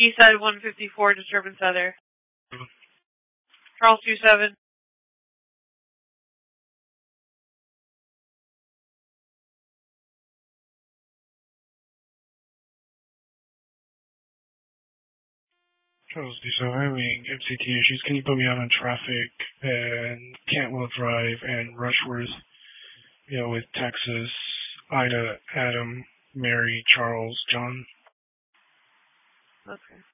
Eastside 154, disturbance other. Charles 27. Charles 27, having MCT issues. Can you put me out on traffic and Cantwell Drive and Rushworth, with Texas, Ida, Adam, Mary, Charles, John? Okay.